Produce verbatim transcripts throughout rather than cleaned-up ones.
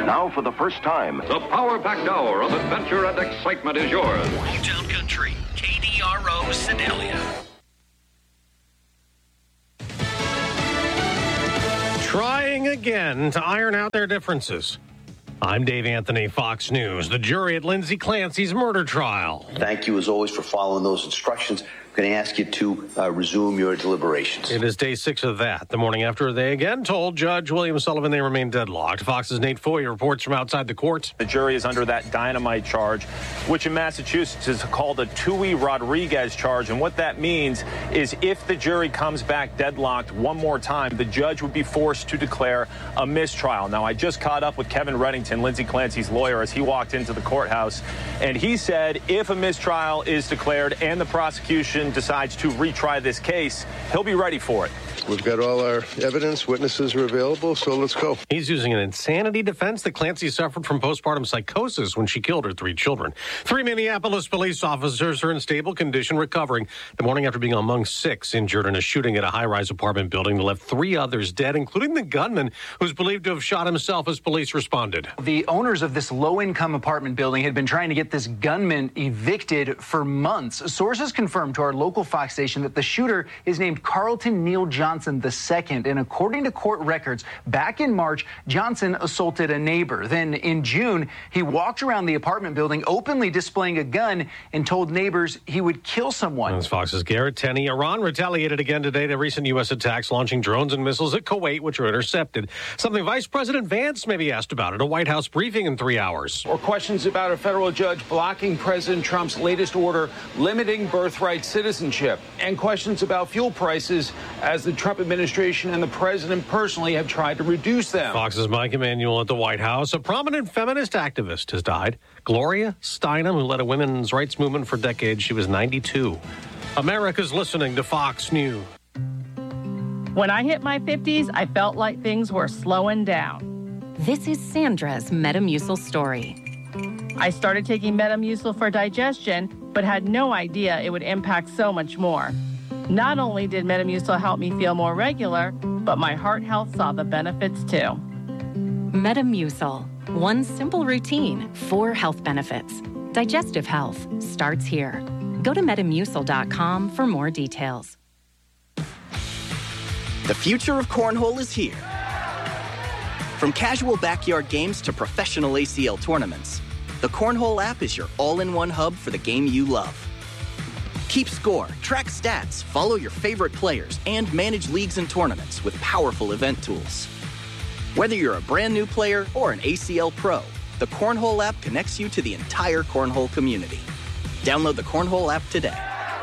Now, for the first time, the power-packed hour of adventure and excitement is yours. Hometown Country, K D R O Sedalia. Trying again to iron out their differences. I'm Dave Anthony, Fox News. The jury at Lindsay Clancy's murder trial. Thank you, as always, for following those instructions. I'm going to ask you to uh, resume your deliberations. It is day six of that. The morning after they again told Judge William Sullivan they remain deadlocked. Fox's Nate Foy reports from outside the court. The jury is under that dynamite charge, which in Massachusetts is called a Tui Rodriguez charge. And what that means is if the jury comes back deadlocked one more time, the judge would be forced to declare a mistrial. Now, I just caught up with Kevin Reddington, Lindsay Clancy's lawyer, as he walked into the courthouse. And he said if a mistrial is declared and the prosecution decides to retry this case, he'll be ready for it. We've got all our evidence. Witnesses are available, so let's go. He's using an insanity defense that Clancy suffered from postpartum psychosis when she killed her three children. Three Minneapolis police officers are in stable condition, recovering the morning after being among six injured in a shooting at a high-rise apartment building that left three others dead, including the gunman who's believed to have shot himself as police responded. The owners of this low-income apartment building had been trying to get this gunman evicted for months. Sources confirmed to our local Fox station that the shooter is named Carlton Neal Johnson the second, and according to court records, back in March, Johnson assaulted a neighbor. Then in June, he walked around the apartment building openly displaying a gun and told neighbors he would kill someone. That's Fox's Garrett Tenney. Iran retaliated again today to recent U S attacks, launching drones and missiles at Kuwait, which were intercepted. Something Vice President Vance may be asked about at a White House briefing in three hours. Or questions about a federal judge blocking President Trump's latest order limiting birthright citizenship, and questions about fuel prices as the Trump administration and the president personally have tried to reduce them. Fox's Mike Emanuel at the White House. A prominent feminist activist has died. Gloria Steinem, who led a women's rights movement for decades. She was ninety-two. America's listening to Fox News. When I hit my fifties, I felt like things were slowing down. This is Sandra's Metamucil story. I started taking Metamucil for digestion, but had no idea it would impact so much more. Not only did Metamucil help me feel more regular, but my heart health saw the benefits too. Metamucil. One simple routine, four health benefits. Digestive health starts here. Go to metamucil dot com for more details. The future of cornhole is here. From casual backyard games to professional A C L tournaments, the Cornhole app is your all-in-one hub for the game you love. Keep score, track stats, follow your favorite players, and manage leagues and tournaments with powerful event tools. Whether you're a brand new player or an A C L pro, the Cornhole app connects you to the entire Cornhole community. Download the Cornhole app today.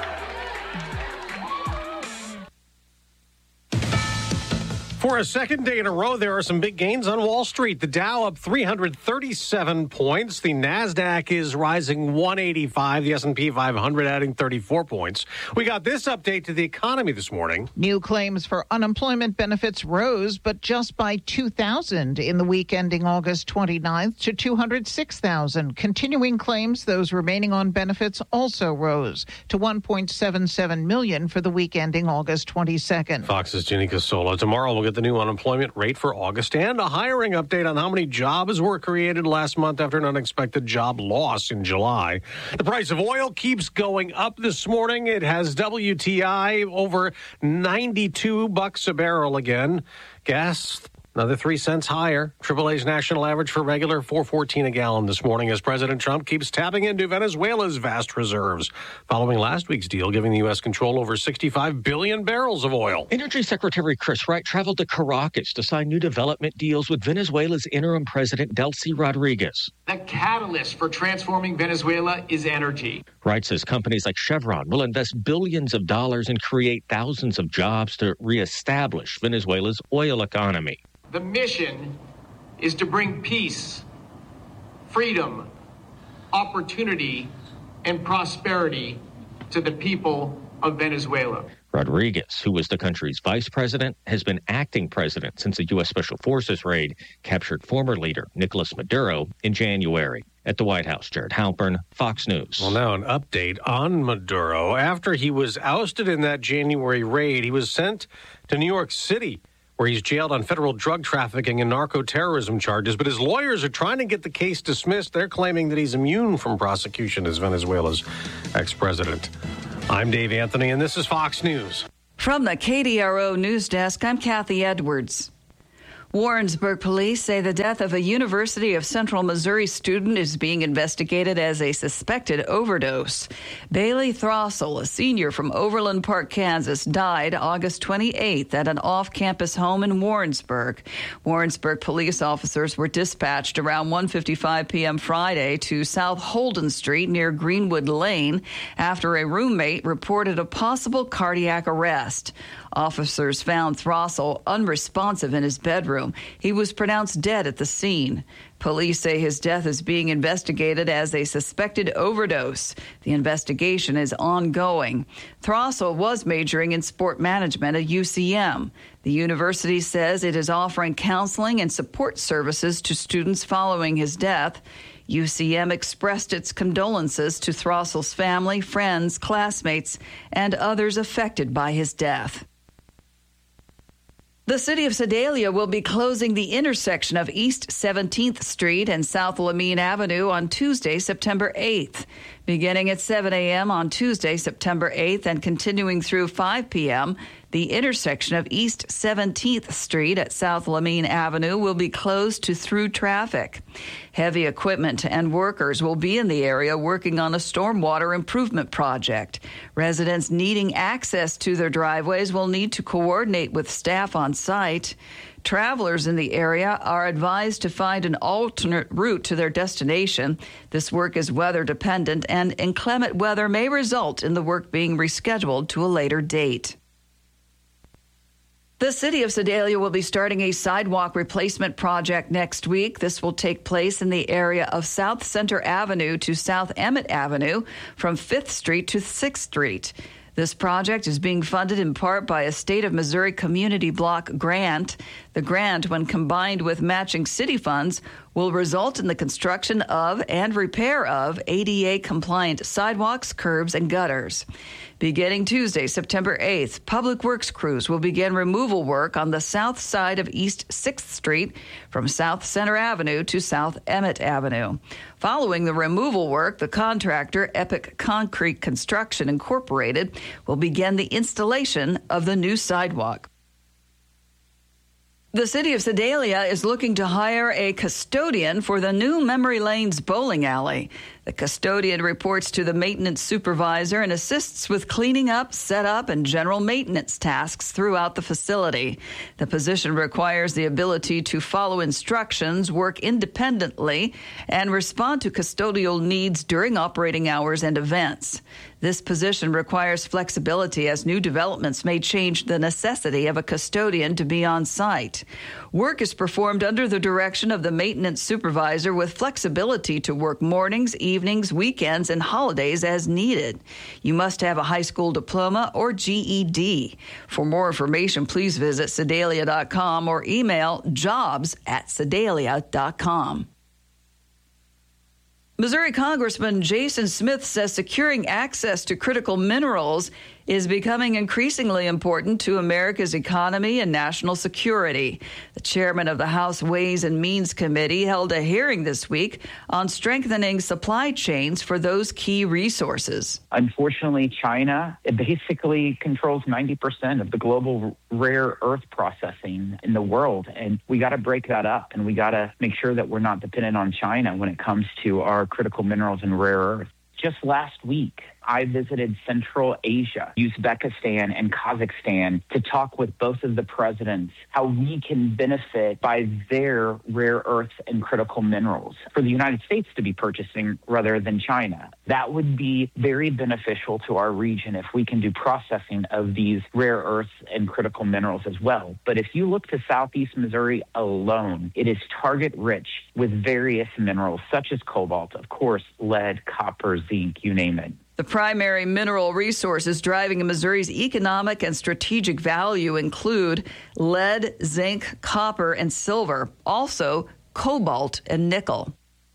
For a second day in a row, there are some big gains on Wall Street. The Dow up three hundred thirty-seven points. The NASDAQ is rising one eighty-five. The S and P five hundred adding thirty-four points. We got this update to the economy this morning. New claims for unemployment benefits rose, but just by two thousand in the week ending August twenty-ninth to two hundred six thousand. Continuing claims, those remaining on benefits, also rose to one point seven seven million for the week ending August twenty-second. Fox's Ginny Casola. Tomorrow we'll get the new unemployment rate for August and a hiring update on how many jobs were created last month after an unexpected job loss in July. The price of oil keeps going up this morning. It has W T I over ninety-two bucks a barrel again. Gas, another three cents higher. Triple A's national average for regular, four fourteen a gallon this morning as President Trump keeps tapping into Venezuela's vast reserves, following last week's deal giving the U S control over sixty-five billion barrels of oil. Energy Secretary Chris Wright traveled to Caracas to sign new development deals with Venezuela's interim president, Delcy Rodriguez. The catalyst for transforming Venezuela is energy. Wright says companies like Chevron will invest billions of dollars and create thousands of jobs to reestablish Venezuela's oil economy. The mission is to bring peace, freedom, opportunity, and prosperity to the people of Venezuela. Rodriguez, who was the country's vice president, has been acting president since the U S Special Forces raid captured former leader Nicolas Maduro in January. At the White House, Jared Halpern, Fox News. Well, now an update on Maduro. After he was ousted in that January raid, he was sent to New York City, where he's jailed on federal drug trafficking and narco-terrorism charges. But his lawyers are trying to get the case dismissed. They're claiming that he's immune from prosecution as Venezuela's ex-president. I'm Dave Anthony, and this is Fox News. From the K D R O News Desk, I'm Kathy Edwards. Warrensburg police say the death of a University of Central Missouri student is being investigated as a suspected overdose. Bailey Throssell, a senior from Overland Park, Kansas, died August twenty-eighth at an off-campus home in Warrensburg. Warrensburg police officers were dispatched around one fifty-five p.m. Friday to South Holden Street near Greenwood Lane after a roommate reported a possible cardiac arrest. Officers found Throssell unresponsive in his bedroom. He was pronounced dead at the scene. Police say his death is being investigated as a suspected overdose. The investigation is ongoing. Throssell was majoring in sport management at U C M. The university says it is offering counseling and support services to students following his death. U C M expressed its condolences to Throssell's family, friends, classmates, and others affected by his death. The city of Sedalia will be closing the intersection of East seventeenth Street and South Lamine Avenue on Tuesday, September eighth. Beginning at seven a.m. on Tuesday, September eighth, and continuing through five p.m., the intersection of East seventeenth Street at South Lamine Avenue will be closed to through traffic. Heavy equipment and workers will be in the area working on a stormwater improvement project. Residents needing access to their driveways will need to coordinate with staff on site. Travelers in the area are advised to find an alternate route to their destination. This work is weather dependent, and inclement weather may result in the work being rescheduled to a later date. The city of Sedalia will be starting a sidewalk replacement project next week. This will take place in the area of South Center Avenue to South Emmett Avenue from fifth Street to sixth Street. This project is being funded in part by a State of Missouri Community Block grant. The grant, when combined with matching city funds, will result in the construction of and repair of A D A-compliant sidewalks, curbs, and gutters. Beginning Tuesday, September eighth, Public Works crews will begin removal work on the south side of East sixth Street from South Center Avenue to South Emmett Avenue. Following the removal work, the contractor, Epic Concrete Construction Incorporated, will begin the installation of the new sidewalk. The city of Sedalia is looking to hire a custodian for the new Memory Lanes bowling alley. The custodian reports to the maintenance supervisor and assists with cleaning up, setup, and general maintenance tasks throughout the facility. The position requires the ability to follow instructions, work independently, and respond to custodial needs during operating hours and events. This position requires flexibility as new developments may change the necessity of a custodian to be on site. Work is performed under the direction of the maintenance supervisor with flexibility to work mornings, evenings, weekends, and holidays as needed. You must have a high school diploma or G E D. For more information, please visit Sedalia dot com or email jobs at Sedalia dot com. Missouri Congressman Jason Smith says securing access to critical minerals is becoming increasingly important to America's economy and national security. The chairman of the House Ways and Means Committee held a hearing this week on strengthening supply chains for those key resources. Unfortunately, China it basically controls ninety percent of the global rare earth processing in the world. And we got to break that up, and we got to make sure that we're not dependent on China when it comes to our critical minerals and rare earth. Just last week, I visited Central Asia, Uzbekistan, and Kazakhstan to talk with both of the presidents how we can benefit by their rare earths and critical minerals for the United States to be purchasing rather than China. That would be very beneficial to our region if we can do processing of these rare earths and critical minerals as well. But if you look to Southeast Missouri alone, it is target rich with various minerals such as cobalt, of course, lead, copper, zinc, you name it. The primary mineral resources driving Missouri's economic and strategic value include lead, zinc, copper, and silver, also cobalt and nickel.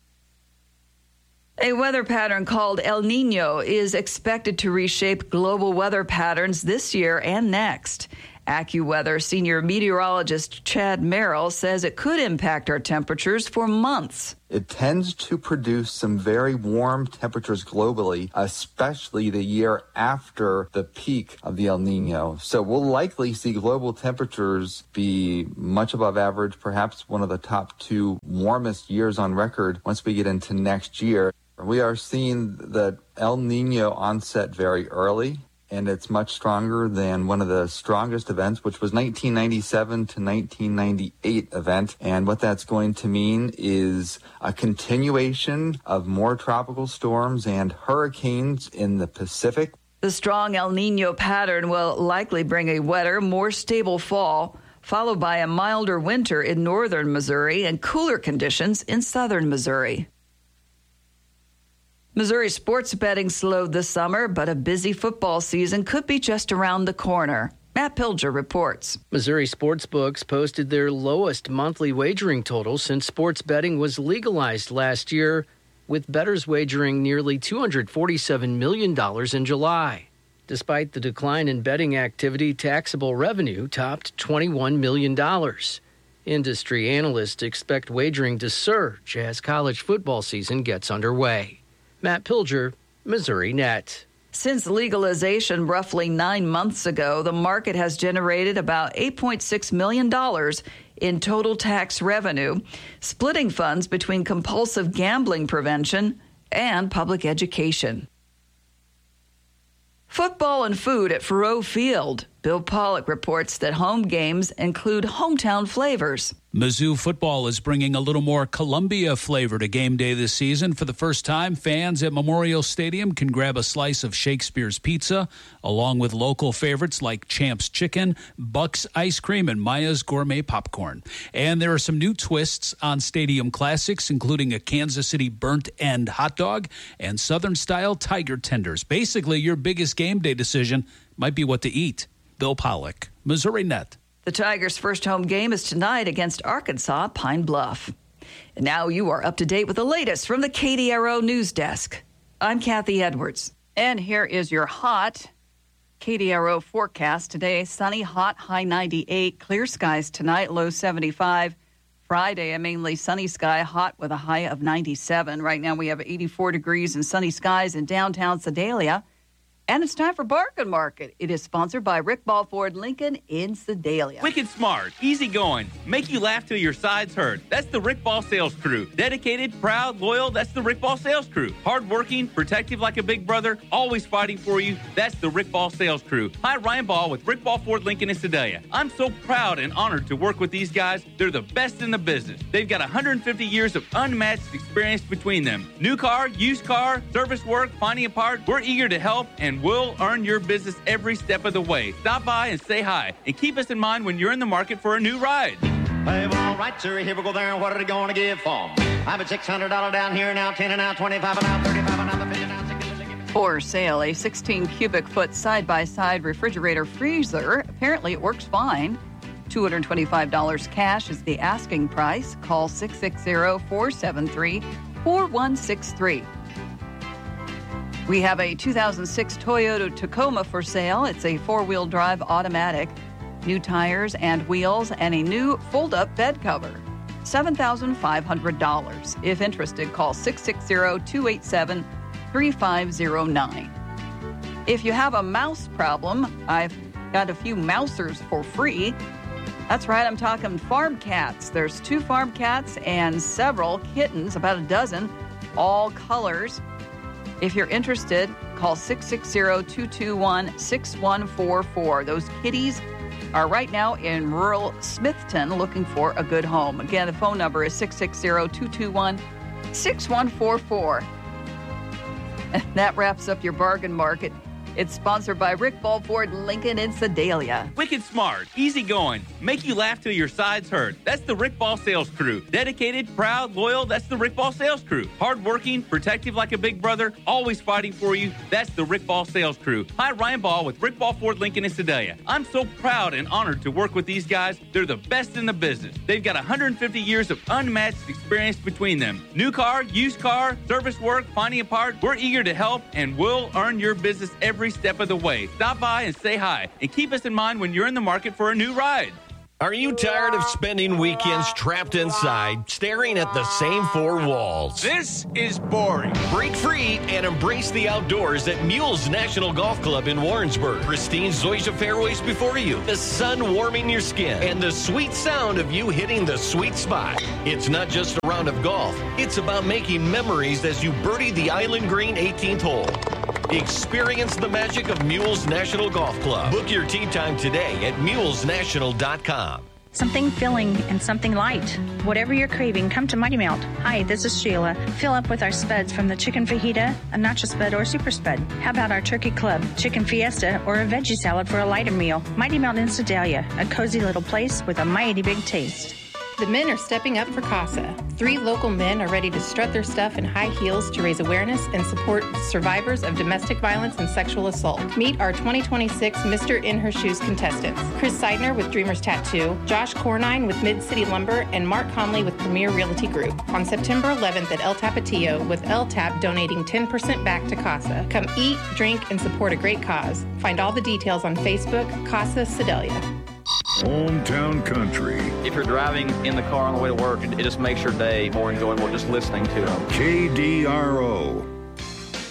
A weather pattern called El Niño is expected to reshape global weather patterns this year and next. AccuWeather senior meteorologist Chad Merrill says it could impact our temperatures for months. It tends to produce some very warm temperatures globally, especially the year after the peak of the El Nino. So we'll likely see global temperatures be much above average, perhaps one of the top two warmest years on record once we get into next year. We are seeing the El Nino onset very early, and it's much stronger than one of the strongest events, which was nineteen ninety-seven to nineteen ninety-eight event. And what that's going to mean is a continuation of more tropical storms and hurricanes in the Pacific. The strong El Nino pattern will likely bring a wetter, more stable fall, followed by a milder winter in northern Missouri and cooler conditions in southern Missouri. Missouri sports betting slowed this summer, but a busy football season could be just around the corner. Matt Pilger reports. Missouri sportsbooks posted their lowest monthly wagering total since sports betting was legalized last year, with bettors wagering nearly two hundred forty-seven million dollars in July. Despite the decline in betting activity, taxable revenue topped twenty-one million dollars. Industry analysts expect wagering to surge as college football season gets underway. Matt Pilger, Missouri Net. Since legalization roughly nine months ago, the market has generated about eight point six million dollars in total tax revenue, splitting funds between compulsive gambling prevention and public education. Football and food at Faurot Field. Bill Pollock reports that home games include hometown flavors. Mizzou football is bringing a little more Columbia flavor to game day this season. For the first time, fans at Memorial Stadium can grab a slice of Shakespeare's Pizza, along with local favorites like Champ's Chicken, Buck's Ice Cream, and Maya's Gourmet Popcorn. And there are some new twists on stadium classics, including a Kansas City burnt end hot dog and Southern-style tiger tenders. Basically, your biggest game day decision might be what to eat. Bill Pollock, Missouri Net. The Tigers' first home game is tonight against Arkansas Pine Bluff. And now you are up to date with the latest from the K D R O News Desk. I'm Kathy Edwards. And here is your hot K D R O forecast. Today, sunny, hot, high ninety-eight. Clear skies tonight, low seventy-five. Friday, a mainly sunny sky, hot with a high of ninety-seven. Right now, we have eighty-four degrees and sunny skies in downtown Sedalia. And it's time for Bargain Market. It is sponsored by Rick Ball Ford Lincoln in Sedalia. Wicked smart, easy going, make you laugh till your sides hurt. That's the Rick Ball sales crew. Dedicated, proud, loyal, that's the Rick Ball sales crew. Hardworking, protective like a big brother, always fighting for you. That's the Rick Ball sales crew. Hi, Ryan Ball with Rick Ball Ford Lincoln in Sedalia. I'm so proud and honored to work with these guys. They're the best in the business. They've got one hundred fifty years of unmatched experience between them. New car, used car, service work, finding a part. We're eager to help and we'll earn your business every step of the way. Stop by and say hi, and keep us in mind when you're in the market for a new ride. Hey, well, all right, sir, here we go there. What are they going to give for? I'm at six hundred dollars down here now, ten and now, twenty-five and now, thirty-five and now, fifty and now, sixty. For sale, a sixteen cubic foot side-by-side refrigerator freezer. Apparently, it works fine. two hundred twenty-five dollars cash is the asking price. Call six six zero, four seven three, four one six three. We have a two thousand six Toyota Tacoma for sale. It's a four-wheel drive automatic. New tires and wheels and a new fold-up bed cover. seven thousand five hundred dollars. If interested, call six six zero, two eight seven, three five zero nine. If you have a mouse problem, I've got a few mousers for free. That's right, I'm talking farm cats. There's two farm cats and several kittens, about a dozen, all colors. If you're interested, call six six zero, two two one, six one four four. Those kitties are right now in rural Smithton looking for a good home. Again, the phone number is six six zero, two two one, six one four four. And that wraps up your Bargain Market. It's sponsored by Rick Ball Ford Lincoln in Sedalia. Wicked smart, easy going, make you laugh till your sides hurt. That's the Rick Ball sales crew. Dedicated, proud, loyal, that's the Rick Ball sales crew. Hardworking, protective like a big brother, always fighting for you. That's the Rick Ball sales crew. Hi, Ryan Ball with Rick Ball Ford Lincoln in Sedalia. I'm so proud and honored to work with these guys. They're the best in the business. They've got one hundred fifty years of unmatched experience between them. New car, used car, service work, finding a part. We're eager to help and we'll earn your business every every step of the way. Stop by and say hi, and keep us in mind when you're in the market for a new ride. Are you tired of spending weekends trapped inside, staring at the same four walls? This is boring. Break free and embrace the outdoors at Mules National Golf Club in Warrensburg. Pristine zoysia fairways before you, the sun warming your skin, and the sweet sound of you hitting the sweet spot. It's not just a round of golf. It's about making memories as you birdie the Island Green eighteenth hole. Experience the magic of Mules National Golf Club. Book your tee time today at mules national dot com. Something filling and something light. Whatever you're craving, come to Mighty Melt. Hi, this is Sheila. Fill up with our spuds from the chicken fajita, a nacho spud, or super spud. How about our turkey club, chicken fiesta, or a veggie salad for a lighter meal? Mighty Melt in Sedalia, a cozy little place with a mighty big taste. The men are stepping up for CASA. Three local men are ready to strut their stuff in high heels to raise awareness and support survivors of domestic violence and sexual assault. Meet our twenty twenty-six Mister In Her Shoes contestants. Chris Seidner with Dreamers Tattoo, Josh Cornine with Mid-City Lumber, and Mark Conley with Premier Realty Group. On September eleventh at El Tapatio, with El Tap donating ten percent back to CASA. Come eat, drink, and support a great cause. Find all the details on Facebook, CASA Sedalia. Hometown Country. If you're driving in the car on the way to work, it just makes your day more enjoyable just listening to them. K D R O.